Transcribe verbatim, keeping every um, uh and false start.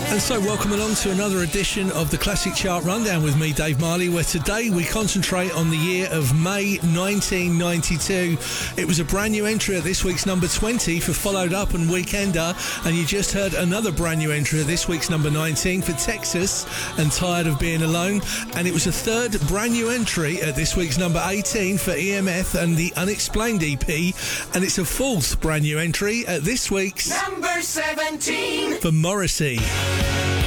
And so welcome along to another edition of the Classic Chart Rundown with me, Dave Marley, where today we concentrate on the year of May nineteen ninety-two. It was a brand new entry at this week's number twenty for Followed Up and Weekender, and you just heard another brand new entry at this week's number nineteen for Texas and Tired of Being Alone, and it was a third brand new entry at this week's number eighteen for E M F and the Unexplained E P, and it's a fourth brand new entry at this week's number seventeen for Morrissey.